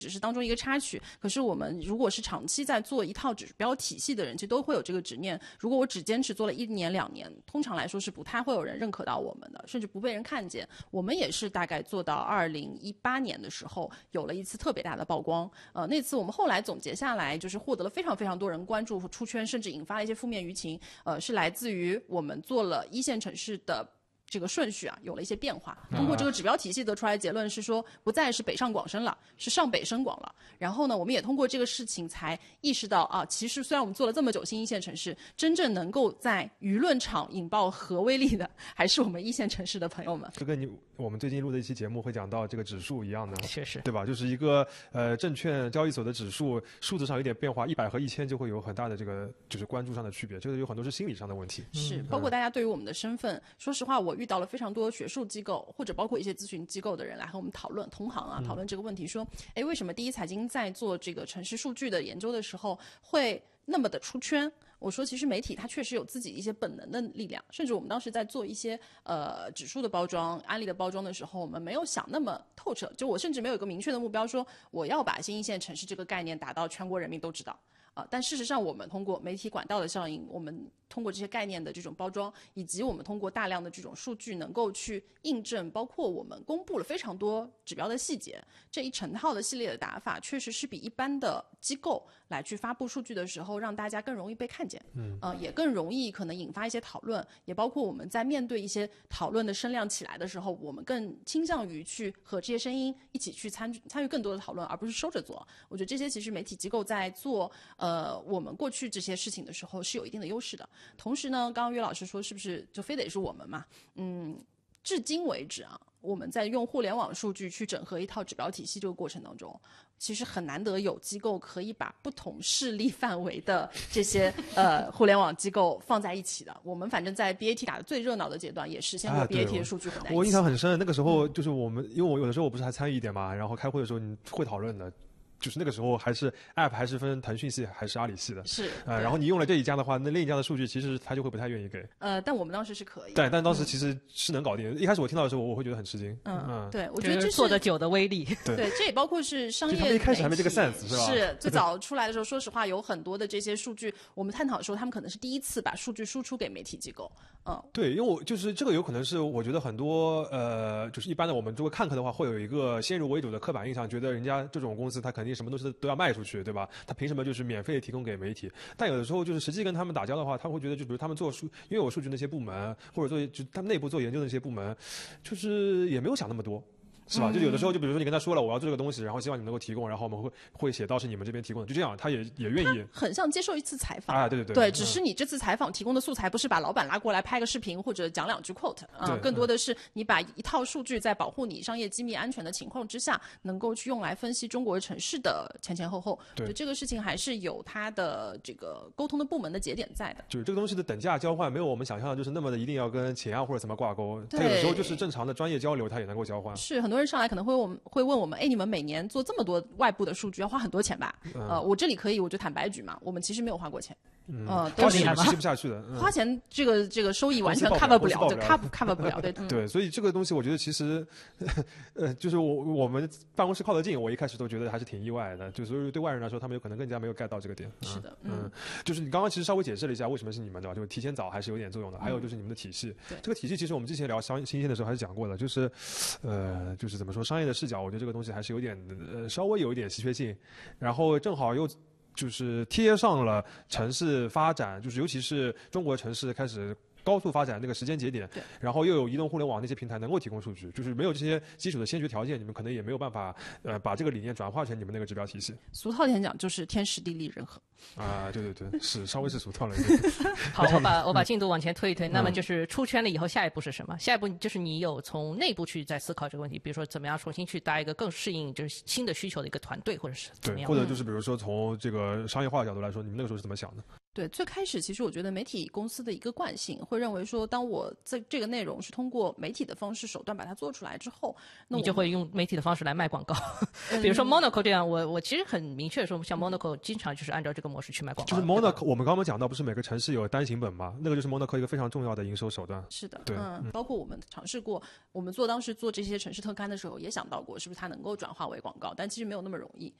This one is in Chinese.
只是当中一个插曲。可是我们如果是长期在做一套指标体系的人，其实都会有这个执念。如果我只坚持做了1年2年，通常来说是不太会有人认可到我们的，甚至不被人看见。我们也是大概做到2018年的时候，有了一次特别大的曝光。那次我们后来总结下来，就是获得了非常非常多人关注和出圈，甚至引发了一些负面舆情。是来自于我们做了1线城市的这个顺序啊，有了一些变化。通过这个指标体系得出来的结论是说，不再是北上广深了，是上北深广了。然后呢，我们也通过这个事情才意识到啊，其实虽然我们做了这么久新1线城市，真正能够在舆论场引爆核威力的，还是我们1线城市的朋友们。 就跟我们最近录的一期节目会讲到这个指数一样的， 确实， 对吧？就是一个证券交易所的指数，数字上有点变化，100和1000就会有很大的这个就是关注上的区别，这个有很多是心理上的问题。 是，包括大家对于我们的身份，说实话，我遇到了非常多学术机构或者包括一些咨询机构的人来和我们讨论，同行啊讨论这个问题，说，哎，为什么第一财经在做这个城市数据的研究的时候会那么的出圈？我说，其实媒体它确实有自己一些本能的力量，甚至我们当时在做一些指数的包装、案例的包装的时候，我们没有想那么透彻。就我甚至没有一个明确的目标，说我要把新1线城市这个概念打到全国人民都知道。但事实上，我们通过媒体管道的效应，我们通过这些概念的这种包装，以及我们通过大量的这种数据，能够去印证，包括我们公布了非常多指标的细节，这一成套的系列的打法，确实是比一般的机构来去发布数据的时候，让大家更容易被看见，也更容易可能引发一些讨论，也包括我们在面对一些讨论的声量起来的时候，我们更倾向于去和这些声音一起去参与更多的讨论，而不是收着做。我觉得这些其实媒体机构在做我们过去这些事情的时候是有一定的优势的。同时呢，刚刚岳老师说是不是就非得是我们嘛？至今为止啊，我们在用互联网数据去整合一套指标体系这个过程当中，其实很难得有机构可以把不同势力范围的这些互联网机构放在一起的。我们反正在 BAT 打的最热闹的阶段，也实现过 BAT 的数据混在一起。 我印象很深，那个时候就是我们，因为我有的时候我不是还参与一点嘛，然后开会的时候你会讨论的。就是那个时候还是 App 还是分腾讯系还是阿里系的， 是然后你用了这一家的话，那另一家的数据其实他就会不太愿意给。 但我们当时是可以。 但当时其实是能搞定的。一开始我听到的时候，我会觉得很吃惊。 对，我觉得这是做得久的威力。 对，这也包括是商业。 他们一开始还没这个 sense 是吧？ 是最早出来的时候，说实话，有很多的这些数据，我们探讨的时候，他们可能是第一次把数据输出给媒体机构。 对，因为我就是这个有可能是我觉得很多就是一般的我们如果看客的话，会有一个先入为主的刻板印象，觉得人家这种公司他肯定什么东西都要卖出去，对吧？他凭什么就是免费提供给媒体？但有的时候就是实际跟他们打交道的话，他们会觉得，就比如他们做因为我数据那些部门，或者就他们内部做研究的那些部门，就是也没有想那么多。是吧？就有的时候，就比如说你跟他说了我要做这个东西，然后希望你能够提供，然后我们会写到是你们这边提供的，就这样，他也愿意。 很像接受一次采访啊，对。 对，只是你这次采访提供的素材不是把老板拉过来拍个视频或者讲2句 quote 更多的是你把一套数据在保护你商业机密安全的情况之下，能够去用来分析中国城市的前后后。对，这个事情还是有它的这个沟通的部门的节点在的。 就是这个东西的等价交换没有我们想象的就是那么的一定要跟钱啊或者怎么挂钩，它有的时候就是正常的专业交流，它也能够交换。 是很多人上来可能会问我们，哎，你们每年做这么多外部的数据要花很多钱吧？我这里可以，我就坦白举嘛，我们其实没有花过钱。 花钱吸不下去的， 花钱这个收益完全 cover 不了，就 cover 不了，对。 对，所以这个东西我觉得其实，就是我们办公室靠得近，我一开始都觉得还是挺意外的，就所以对外人来说，他们有可能更加没有 get 到这个点。 是的， 就是你刚刚其实稍微解释了一下为什么是你们的，就提前早还是有点作用的。还有就是你们的体系，这个体系其实我们之前聊新鲜的时候还是讲过的，就是就是怎么说商业的视角，我觉得这个东西还是有点稍微有一点稀缺性，然后正好又就是贴上了城市发展，就是尤其是中国城市开始高速发展那个时间节点，然后又有移动互联网那些平台能够提供数据，就是没有这些基础的先决条件，你们可能也没有办法把这个理念转化成你们那个指标体系。 俗套点讲就是天时地利人和啊，对，是稍微是俗套了一点。 好，我把进度往前推一推，那么就是出圈了以后，下一步是什么？下一步就是你有从内部去在思考这个问题，比如说怎么样重新去搭一个更适应就是新的需求的一个团队，或者是怎么样？ 对，或者就是比如说从这个商业化的角度来说，你们那个时候是怎么想的？ 对，最开始其实我觉得媒体公司的一个惯性会认为说，当我这个内容是通过媒体的方式手段把它做出来之后，那你就会用媒体的方式来卖广告。比如说 Monaco 这样，我其实很明确说，像 Monaco 经常就是按照这个模式去卖广告。 就是 Monaco， 我们刚刚讲到，不是每个城市有单行本吗？那个就是 Monaco 一个非常重要的营收手段。 是的， 对， 包括我们尝试过，我们当时做这些城市特刊的时候，也想到过是不是它能够转化为广告，但其实没有那么容易。